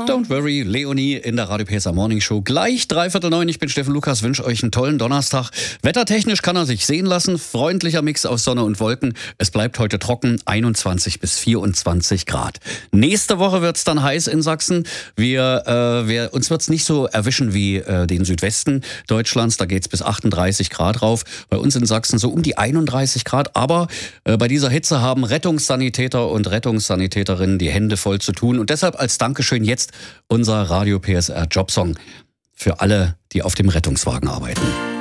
Don't worry, Leonie in der Radio PSA Morning Show. Gleich 8:45. Ich bin Steffen Lukas, wünsche euch einen tollen Donnerstag. Wettertechnisch kann er sich sehen lassen. Freundlicher Mix aus Sonne und Wolken. Es bleibt heute trocken, 21 bis 24 Grad. Nächste Woche wird's dann heiß in Sachsen. Uns wird's nicht so erwischen wie den Südwesten Deutschlands. Da geht's bis 38 Grad rauf. Bei uns in Sachsen so um die 31 Grad. Aber bei dieser Hitze haben Rettungssanitäter und Rettungssanitäterinnen die Hände voll zu tun. Und deshalb als Dankeschön jetzt unser Radio PSR Jobsong für alle, die auf dem Rettungswagen arbeiten.